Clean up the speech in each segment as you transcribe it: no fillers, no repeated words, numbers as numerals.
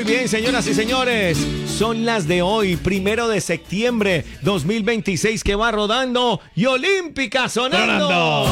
bien, señoras y señores. Son las de hoy, 1 de septiembre 2026, que va rodando y Olímpica sonando.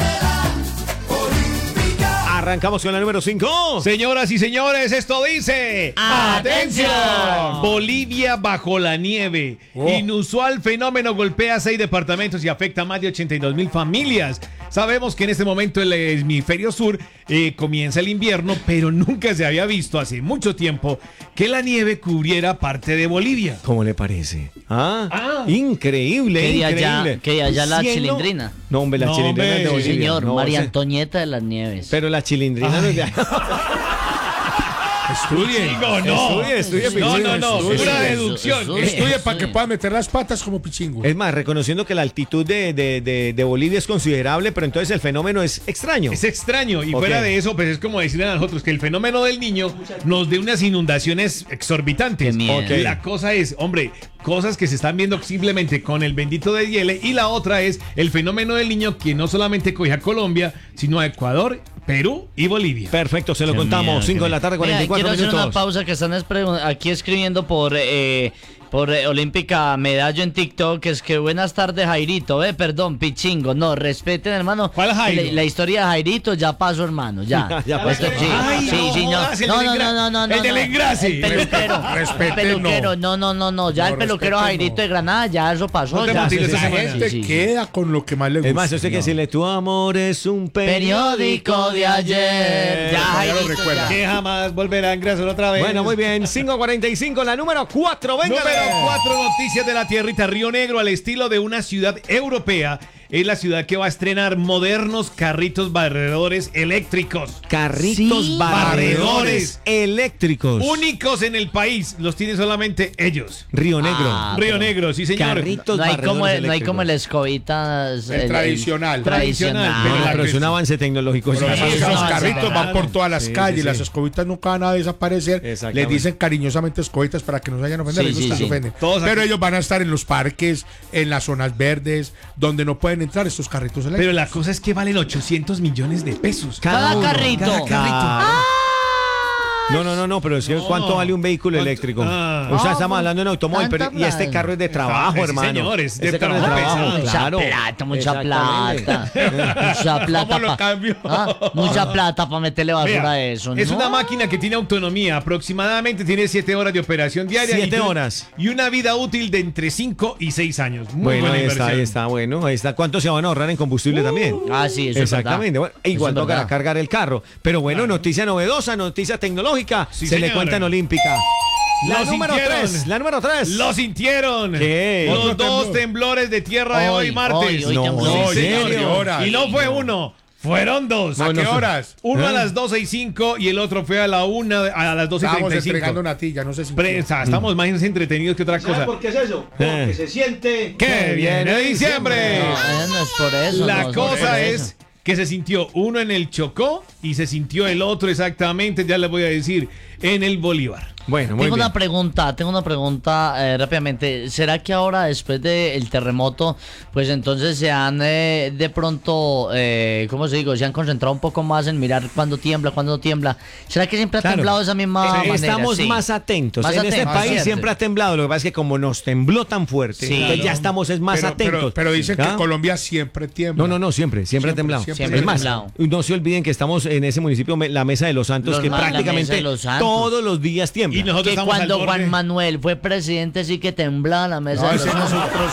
Arrancamos con la número 5. Señoras y señores, esto dice... ¡Atención! Bolivia bajo la nieve. Inusual fenómeno golpea 6 departamentos y afecta a más de 82,000 familias. Sabemos que en este momento el hemisferio sur comienza el invierno, pero nunca se había visto hace mucho tiempo que la nieve cubriera parte de Bolivia. ¿Cómo le parece? Increíble, increíble. Que allá la Cielo. Chilindrina. No, hombre, la chilindrina es de Sí, Bolivia. señor, No, María ese- Antonieta de las Nieves. Pero la chilindrina no es de... Estudien. Estudie, No, pura deducción. Estudie para que pueda meter las patas como pichingo. Es más, reconociendo que la altitud de Bolivia es considerable, pero entonces el fenómeno es extraño. Es extraño y Ok. fuera de eso, pues es como decirle a nosotros que el fenómeno del niño nos dé unas inundaciones exorbitantes. Qué miedo. Ok. La cosa es, hombre, cosas que se están viendo simplemente con el bendito de hielo, y la otra es el fenómeno del niño que no solamente coge a Colombia, sino a Ecuador, Perú y Bolivia. Perfecto, se lo Qué contamos. miedo, 5 de qué la tarde, Mira, 44 quiero hacer una minutos. pausa que están aquí escribiendo por Olímpica Medallo en TikTok, que es que buenas tardes Jairito, perdón, pichingo, no, respeten hermano. ¿Cuál Jairo? La historia de Jairito ya pasó hermano, ya. Ya pasó. Esto, sí, Ay, sí, no sí, no. jodas, el No, del no, engra- no, no, no, el del no. engrase. El peluquero, Respete, el peluquero, no, ya el No, peluquero respete, Jairito no. de Granada, ya eso pasó. No te ya. motives La esa Sí, gente sí, sí. queda con lo que más le gusta. Es más, yo sé que decirle tu amor es un Periódico de ayer. Ya Jairito, lo recuerda. ya. Que jamás volverá a ingresar otra vez. Bueno, muy bien. 5:45, la número 4. Venga. Número 4, noticias de la tierrita. Río Negro, al estilo de una ciudad europea, es la ciudad que va a estrenar modernos carritos barredores eléctricos. Carritos Sí. barredores eléctricos. Únicos en el país, los tienen solamente ellos. Río Negro. Ah, Río Negro, sí señor. Carritos No hay barredores como, no hay eléctricos. como el escobitas. El tradicional. Tradicional. Bueno, la pero es que- un avance tecnológico. Pero Sí, además sí, que sí, los sí, carritos sí, van por sí. todas las Sí, calles, sí, las sí. escobitas nunca van a desaparecer. Exactamente. Les dicen cariñosamente escobitas para que no se vayan a ofender. Sí, Ellos sí, se sí. ofenden. Todos Pero aquí- ellos van a estar en los parques, en las zonas verdes, donde no pueden entrar estos carritos eléctricos. Pero la cosa es que valen 800 millones de pesos. Cada uno, carrito. cada carrito. No, pero es que ¿cuánto vale un vehículo ¿Cuánto? eléctrico? Ah. O sea, estamos hablando de un automóvil, Tanta pero y este plata. carro es de trabajo, Sí, hermano. señores, de Este carro es de trabajo trabajo, pesado. claro. Mucha Exactamente. plata. Mucha plata. ¿Cómo lo cambio? Mucha plata para meterle basura Vea, a eso. es ¿no? una máquina que tiene autonomía, aproximadamente tiene 7 horas de operación diaria. 7 y tú- horas. Y una vida útil de entre 5 y 6 años. Muy Bueno, buena ahí inversión. está, bueno, ahí está. ¿Cuánto se van a ahorrar en combustible también? Ah, sí, eso Exactamente. es Bueno, verdad. igual Eso es tocará verdad. cargar el carro. Pero bueno, noticia novedosa, noticia tecnológica. Sí, se le señor. cuenta en Olímpica. La Lo número sintieron. 3. La número 3. Lo sintieron. ¿Qué? Los Otro dos temblor. temblores de tierra de hoy, Hoy, martes. hoy No, tembló. ¿en Sí, señor. serio? Horas. Y no fue uno, fueron dos. ¿A No, qué no, horas? Uno a ¿Eh? las 12:05 y el otro fue a las 12:35. Estamos entregando natilla, no sé si... Estamos más entretenidos que otra cosa. ¿Por qué es eso? Porque se siente ¡Que viene diciembre! No, no es por eso. La no, cosa por es eso. que se sintió uno en el Chocó y se sintió el otro exactamente, ya les voy a decir, en el Bolívar. Bueno, muy Tengo bien. una pregunta rápidamente. ¿Será que ahora después del terremoto, pues entonces se han de pronto, ¿cómo se digo? Se han concentrado un poco más en mirar cuándo tiembla, cuándo no tiembla? ¿Será que siempre ha Claro. temblado de esa misma manera? Estamos Sí. más atentos. Más en este atentos, país ¿cierto? siempre ha temblado. Lo que pasa es que como nos tembló tan fuerte, Sí. entonces ya Claro. estamos es más atentos. Pero dicen que ¿Ah? Colombia siempre tiembla. No, siempre ha Siempre, temblado. siempre Es ha más, temblado. no se olviden que estamos en ese municipio, la Mesa de los Santos, que La Mesa prácticamente de los Santos. todos los días tiembla. Y nosotros Que estamos al cuando borde. Juan Manuel fue presidente sí que temblaba la mesa No, de ese los no es otros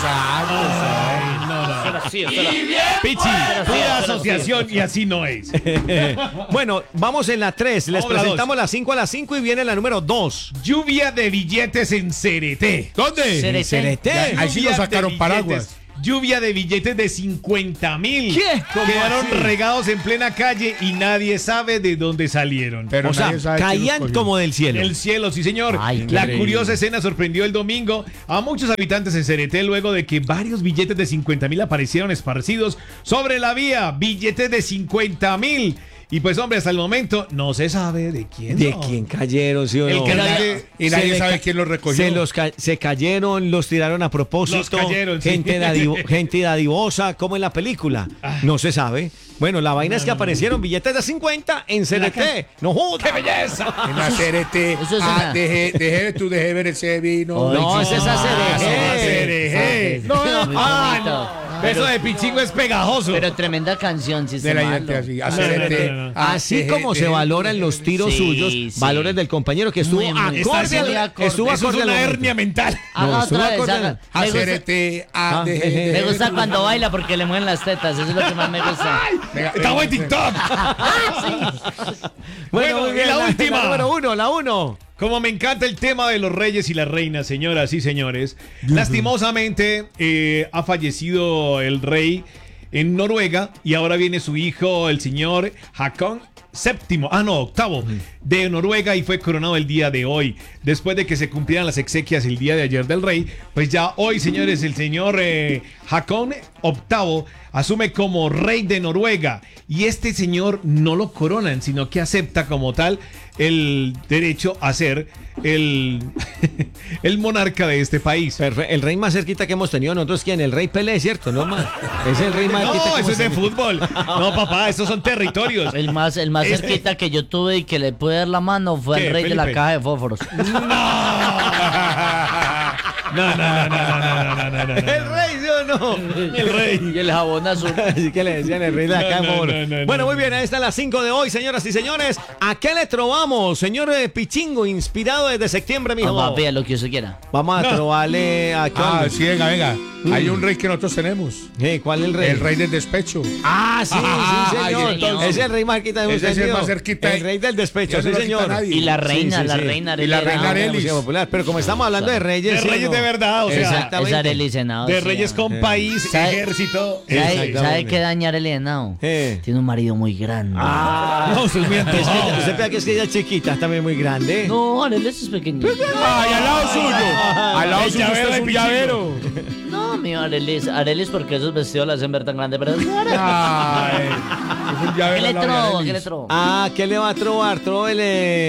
años. Pichi, pura asociación y así no es. Bueno, vamos en la 3. Les Vamos a la presentamos la 5 a la 5 y viene la número 2. Lluvia de billetes en Cereté. ¿Dónde? Cereté. Cereté. Ahí sí nos Lluvia sacaron de paraguas. billetes. Lluvia de billetes de 50,000. ¿Qué? ¿Cómo Quedaron así? regados en plena calle y nadie sabe de dónde salieron. Pero O sea, nadie sabe quién los caían cogió. como del cielo. El cielo, sí señor. Ay, qué La increíble. curiosa escena sorprendió el domingo a muchos habitantes en Cereté luego de que varios billetes de 50,000 aparecieron esparcidos sobre la vía. Billetes de 50,000. Y pues, hombre, hasta el momento no se sabe de quién. ¿De no. quién cayeron, sí o El no? que Y Se nadie le sabe ca- quién los recogió. Se cayeron, los tiraron a propósito. Los cayeron, sí. Gente dadivosa, como en la película. No se sabe. Bueno, la vaina es que aparecieron billetes de 50 en CNT. ¡No jodas! ¡Qué belleza! En ACRT. Eso es una- Deje ver ese vino. No, ese es ACRG. No, muy bonito. Eso de pichingo es pegajoso. Pero tremenda canción, si De la gente así. ACRT. no. Así como se valoran los tiros Sí, suyos, sí. valores del compañero que estuvo Muy, muy. acorde Está muy al- acorde. estuvo Eso es acorde al una momento. hernia mental. Haga estuvo otra vez, acorde. haga. Me gusta- ACRT. Me gusta cuando baila porque le mueven las tetas, eso es lo que más me gusta. Estamos en TikTok. Bueno, muy y bien, la última. número uno, la uno. Como me encanta el tema de los reyes y las reinas, señoras y señores, lastimosamente ha fallecido el rey en Noruega y ahora viene su hijo, el señor Haakon VII, octavo, de Noruega y fue coronado el día de hoy. Después de que se cumplieran las exequias el día de ayer del rey, pues ya hoy, señores, el señor Haakon VIII asume como rey de Noruega y este señor no lo coronan, sino que acepta como tal el derecho a ser el, el monarca de este país. El rey más cerquita que hemos tenido nosotros, ¿quién? El rey Pelé, ¿cierto? No más. Es el rey más cerquita No, que eso hemos es de tenido. fútbol. No, papá, esos son territorios. El más cerquita que yo tuve y que le pude dar la mano fue ¿Qué, al rey de la Felipe? caja de fósforos. No. ¿El rey, sí o no? El rey. Y el jabón azul. Así que le decían el rey de la caja de No, fósforos. no, Bueno, no. muy bien, ahí están las 5 de hoy, señoras y señores. ¿A qué le trovamos, señor Pichingo, inspirado desde septiembre, mijo? Papi, a lo que usted quiera. Vamos a trobarle a Ah, sí, venga. Hay un rey que nosotros tenemos. ¿Cuál es el rey? El rey del despecho. Ah, sí, sí, señor. Ay, entonces- Es el rey más cerquita de Ese es el más cerquita. El rey del despecho, Ya no sí, lo quita señor. nadie. Y la reina, Sí, sí, la sí. reina Y la Arely reina Henao. Arelis. Popular. Pero como estamos hablando de reyes. De sí, reyes no. de verdad, o sea, Exactamente. Es Arely Henao. de sí, reyes ah. con país, ¿Sabe- ejército. ¿Sabe qué daña Arely Henao? Tiene un marido muy grande. No, usted es muy Es que antojado. usted piensa que es que ella es chiquita, es también muy grande. No, Arely es pequeñito. Ay, al lado suyo. Al lado El suyo llavero usted es de un Pichingo. llavero. No, mío, Arely es porque esos vestidos la hacen ver tan grande, pero... Ay, es un ¿Qué llavero le al lado de trobo? Arelis. ¿Qué le trobo? Ah, ¿qué le va a trobar? Tróvele